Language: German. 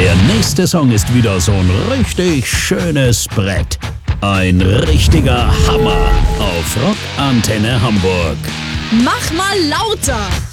Der nächste Song ist wieder so ein richtig schönes Brett. Ein richtiger Hammer auf Rock Antenne Hamburg. Mach mal lauter!